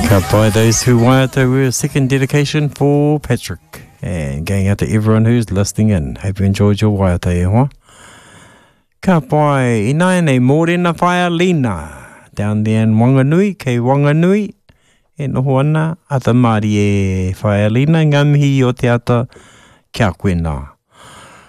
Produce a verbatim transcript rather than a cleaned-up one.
Cut by those who wanted to a second dedication for Patrick. And going out to everyone who's listening in. Hope you enjoyed your waiata e hoa. Ka pai ina nei morena whaia lina. Down there in Wanganui, kei Wanganui. E noho ana, ata mari e whaia lina, ngamihi o te ata kia koe nā.